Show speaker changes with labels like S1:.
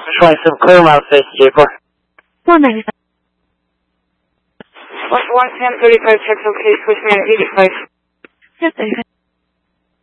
S1: Showing some clear miles, safety vehicle.
S2: 195.
S1: 110, 35, check location, push me at 85.
S2: Yes, 35.